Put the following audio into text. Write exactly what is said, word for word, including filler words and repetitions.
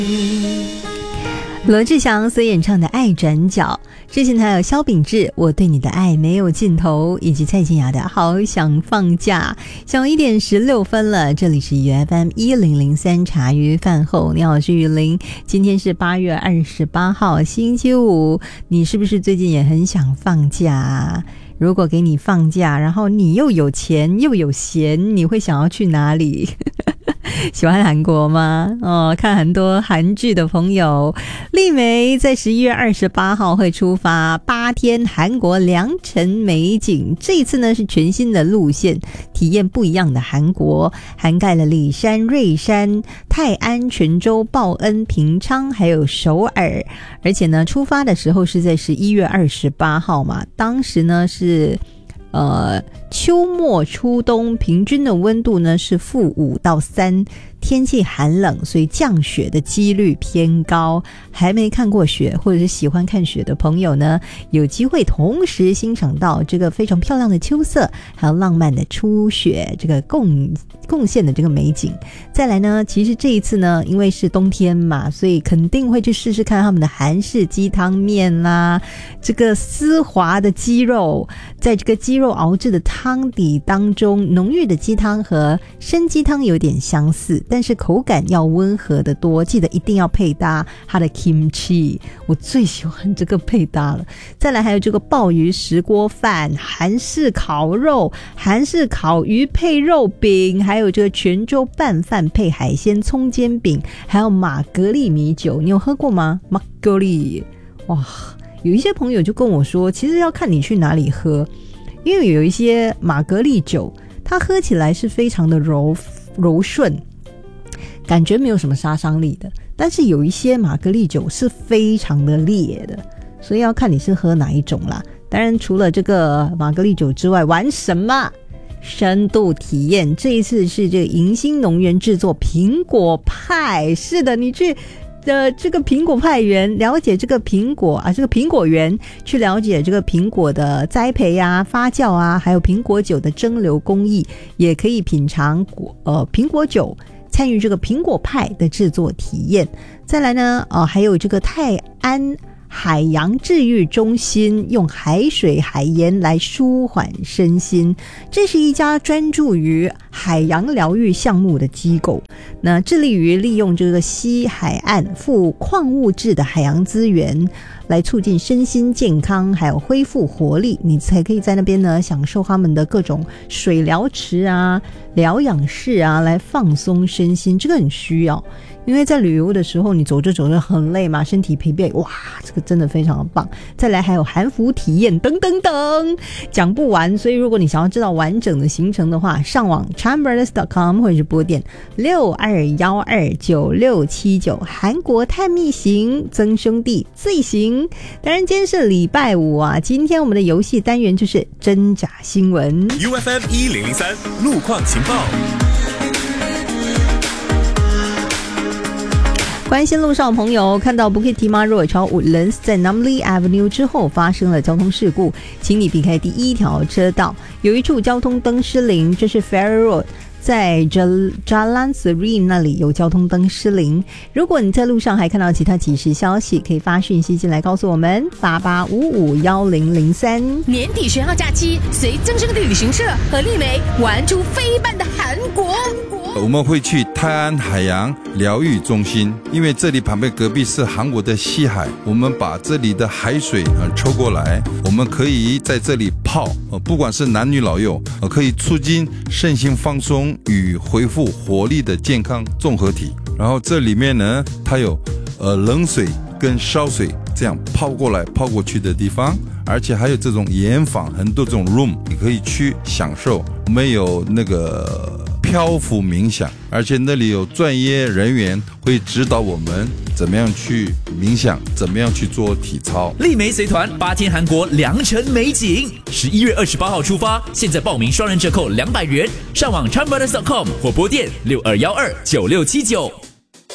罗志祥所演唱的《爱转角》，之前还有萧秉治《我对你的爱没有尽头》，以及蔡健雅的《好想放假》。下午一点十六分了，这里是 U F M 一零零三茶余饭后，你好，我是雨林。今天是八月二十八号星期五，你是不是最近也很想放假啊？如果给你放假，然后你又有钱又有闲，你会想要去哪里？喜欢韩国吗？哦，看很多韩剧的朋友，丽梅在十一月二十八号会出发八天韩国良辰美景。这一次呢是全新的路线，体验不一样的韩国，涵盖了里山、瑞山、泰安、泉州、报恩、平昌还有首尔。而且呢出发的时候是在十一月二十八号嘛，当时呢是呃，秋末初冬，平均的温度呢是负五到三，天气寒冷，所以降雪的几率偏高。还没看过雪或者是喜欢看雪的朋友呢，有机会同时欣赏到这个非常漂亮的秋色，还有浪漫的初雪，这个贡贡献的这个美景。再来呢，其实这一次呢，因为是冬天嘛，所以肯定会去试试看他们的韩式鸡汤面啦，这个丝滑的鸡肉，在这个鸡肉熬制的汤底当中，浓郁的鸡汤和生鸡汤有点相似，但是口感要温和得多，记得一定要配搭它的 kimchi， 我最喜欢这个配搭了。再来还有这个鲍鱼石锅饭、韩式烤肉、韩式烤鱼配肉饼，还有这个泉州拌饭配海鲜葱煎饼，还有玛格丽米酒，你有喝过吗？玛格丽，哇，有一些朋友就跟我说，其实要看你去哪里喝，因为有一些玛格丽酒它喝起来是非常的柔柔顺，感觉没有什么杀伤力的，但是有一些玛格丽酒是非常的烈的，所以要看你是喝哪一种啦。当然除了这个玛格丽酒之外，玩什么深度体验，这一次是这个迎新农园制作苹果派。是的，你去的这个苹果派园，了解这个苹果啊，这个苹果园，去了解这个苹果的栽培啊、发酵啊，还有苹果酒的蒸馏工艺，也可以品尝呃苹果酒，参与这个苹果派的制作体验。再来呢，呃，还有这个泰安海洋治愈中心，用海水海盐来舒缓身心。这是一家专注于海洋疗愈项目的机构，那致力于利用这个西海岸富矿物质的海洋资源来促进身心健康，还有恢复活力。你才可以在那边呢享受他们的各种水疗池啊、疗养室啊，来放松身心。这个很需要，因为在旅游的时候你走着走着很累嘛，身体疲惫，哇，这个真的非常的棒。再来还有韩服体验等等等，讲不完。所以如果你想要知道完整的行程的话，上网 chambers dot com 或者是拨电六二一二九六七九，韩国探秘行，曾兄弟最行。当然今天是礼拜五啊，今天我们的游戏单元就是真假新闻。 U F M 一零零三路况情报。 关心路上的朋友看到 Bukit Timah Road 朝 Woodlands 在 Namly Avenue 之后发生了交通事故，请你避开第一条车道，有一处交通灯失灵，这是 Ferry Road，在 Jalan Seri 那里有交通灯失灵。如果你在路上还看到其他即时消息，可以发讯息进来告诉我们八八五五一零零三。 年底学号假期，随增生的旅行社和丽梅玩出飞半的韩国。 我们会去泰安海洋疗愈中心，因为这里旁边隔壁是韩国的西海，我们把这里的海水、呃、抽过来，我们可以在这里泡、呃、不管是男女老幼、呃、可以促进身心放松与恢复活力的健康综合体。然后这里面呢，它有呃冷水跟烧水这样泡过来泡过去的地方，而且还有这种盐坊，很多这种 room 你可以去享受。我们有那个漂浮冥想，而且那里有专业人员会指导我们怎么样去冥想，怎么样去做体操。 丽梅随团八天韩国良辰美景，十一月二十八号出发，现在报名双人折扣两百元，上网 chambers dot com 或拨电六二一二九六七九。